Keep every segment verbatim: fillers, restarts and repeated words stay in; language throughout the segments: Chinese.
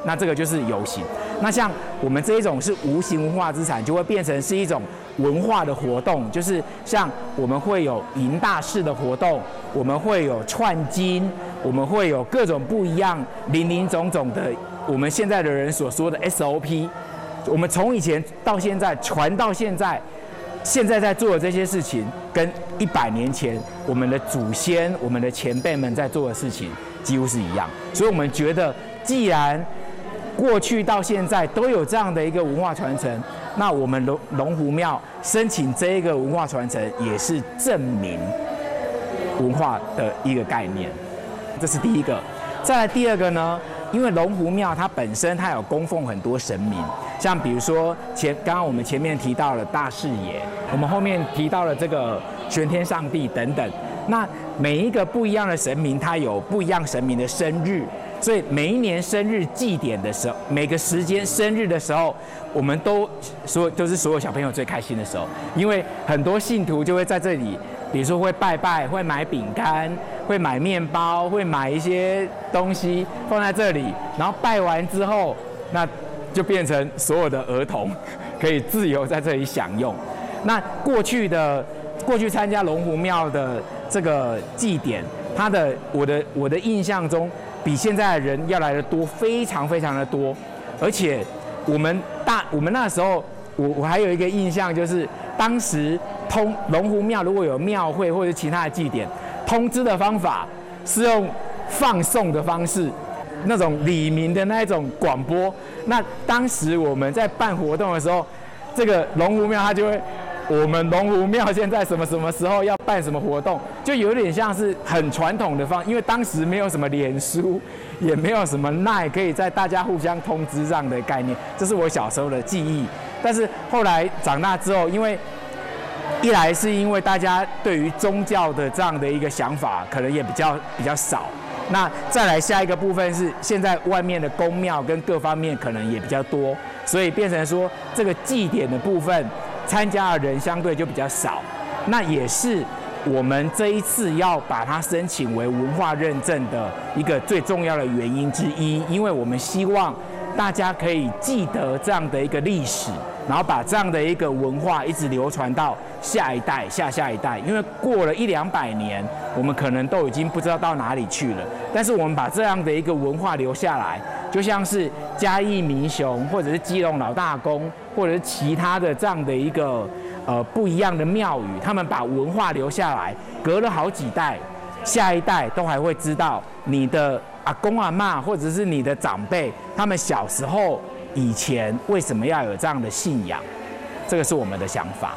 那这个就是有形。那像我们这一种是无形文化资产，就会变成是一种文化的活动，就是像我们会有迎大事的活动，我们会有串经，我们会有各种不一样林林总总的我们现在的人所说的 S O P。我们从以前到现在传到现在，现在在做的这些事情，跟一百年前我们的祖先、我们的前辈们在做的事情几乎是一样。所以我们觉得，既然过去到现在都有这样的一个文化传承，那我们龙龙湖庙申请这一个文化传承，也是证明文化的一个概念。这是第一个。再来第二个呢？因为龙湖庙它本身它有供奉很多神明，像比如说前刚刚我们前面提到了大士爷，我们后面提到了这个玄天上帝等等。那每一个不一样的神明，它有不一样神明的生日，所以每一年生日祭典的时候，每个时间生日的时候，我们都所有都是所有小朋友最开心的时候，因为很多信徒就会在这里。比如说会拜拜，会买饼干，会买面包，会买一些东西放在这里，然后拜完之后，那就变成所有的儿童可以自由在这里享用。那过去的过去参加龙湖庙的这个祭典，它的我的我的印象中，比现在的人要来的多，非常非常的多，而且我们大我们那时候，我我还有一个印象就是。当时通龙湖庙如果有庙会或者其他的祭典，通知的方法是用放送的方式，那种里民的那一种广播。那当时我们在办活动的时候，这个龙湖庙它就会，我们龙湖庙现在什么什么时候要办什么活动，就有点像是很传统的方，因为当时没有什么脸书，也没有什么 LINE 可以在大家互相通知这样的概念，这是我小时候的记忆。但是后来长大之后，因为一来是因为大家对于宗教的这样的一个想法可能也比较比较少，那再来下一个部分是现在外面的宫庙跟各方面可能也比较多，所以变成说这个祭典的部分参加的人相对就比较少，那也是我们这一次要把它申请为文化认证的一个最重要的原因之一，因为我们希望大家可以记得这样的一个历史，然后把这样的一个文化一直流传到下一代、下下一代。因为过了一两百年，我们可能都已经不知道到哪里去了。但是我们把这样的一个文化留下来，就像是嘉义民雄，或者是基隆老大公，或者是其他的这样的一个呃不一样的庙宇，他们把文化留下来，隔了好几代，下一代都还会知道你的阿公阿嬷，或者是你的长辈，他们小时候以前为什么要有这样的信仰？这个是我们的想法。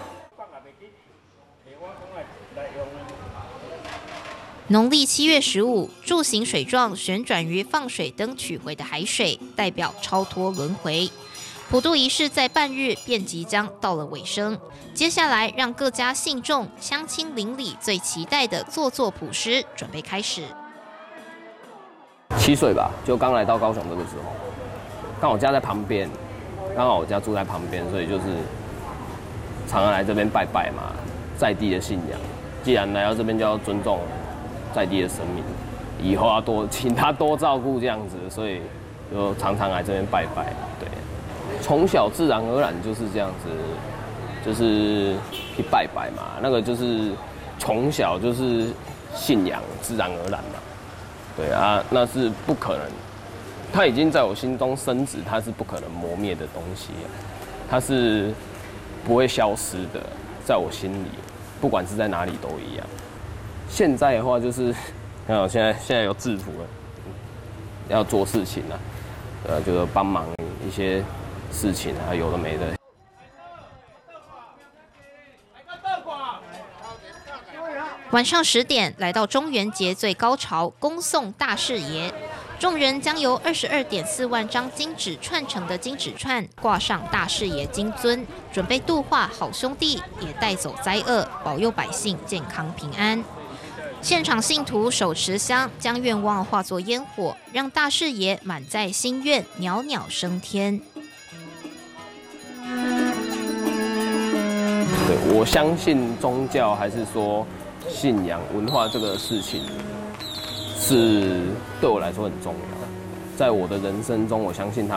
农历七月十五，柱形水状旋转于放水灯取回的海水，代表超脱轮回。普渡仪式在半日便即将到了尾声，接下来让各家信众、乡亲邻里最期待的做做普施准备开始。 七岁吧，就刚来到高雄这个时候，刚好家在旁边，刚好我家住在旁边，所以就是常常来这边拜拜嘛，在地的信仰。既然来到这边，就要尊重在地的神明，以后要多请他多照顾这样子，所以就常常来这边拜拜。对，从小自然而然就是这样子，就是去拜拜嘛，那个就是从小就是信仰，自然而然嘛。对啊，那是不可能，它已经在我心中深植，它是不可能磨灭的东西，它是不会消失的，在我心里，不管是在哪里都一样。现在的话就是，看我现在现在有制服了，要做事情了，呃，就是帮忙一些事情啊，有的没的。 晚上十点，来到中元节最高潮，恭送大士爷。众人将由二十二点四万张金纸串成的金纸串挂上大士爷金尊，准备度化好兄弟，也带走灾厄，保佑百姓健康平安。现场信徒手持香，将愿望化作烟火，让大士爷满载心愿，袅袅升天。 对，我相信宗教还是说信仰文化这个事情是对我来说很重要。 在我的人生中，我相信它